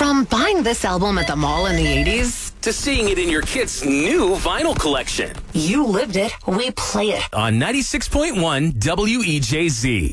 From buying this album at the mall in the 80s to seeing it in your kid's new vinyl collection. You lived it, we play it. On 96.1 WEJZ.